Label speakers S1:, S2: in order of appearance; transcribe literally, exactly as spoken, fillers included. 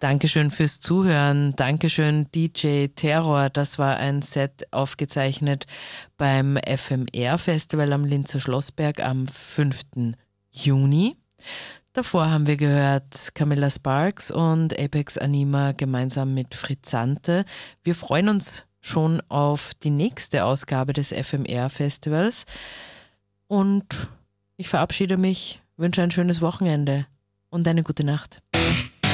S1: Dankeschön fürs Zuhören. Dankeschön D J Terror. Das war ein Set aufgezeichnet beim F M R Festival am Linzer Schlossberg am fünften Juni. Davor haben wir gehört Camilla Sparks und Apex Anima gemeinsam mit Frizzante. Wir freuen uns schon auf die nächste Ausgabe des F M R Festivals und ich verabschiede mich, wünsche ein schönes Wochenende und eine gute Nacht.